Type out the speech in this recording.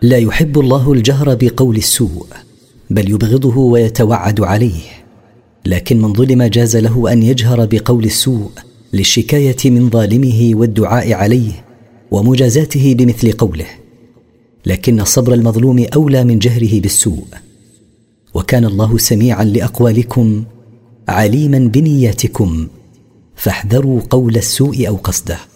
لا يحب الله الجهر بقول السوء، بل يبغضه ويتوعد عليه، لكن من ظلم جاز له أن يجهر بقول السوء للشكاية من ظالمه والدعاء عليه ومجازاته بمثل قوله، لكن صبر المظلوم أولى من جهره بالسوء. وكان الله سميعا لأقوالكم عليما بنياتكم، فاحذروا قول السوء أو قصده.